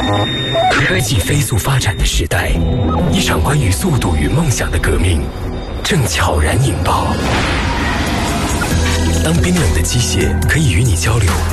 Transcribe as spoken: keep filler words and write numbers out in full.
科技飞速发展的时代，一场关于速度与梦想的革命正悄然引爆。当冰冷的机械可以与你交流，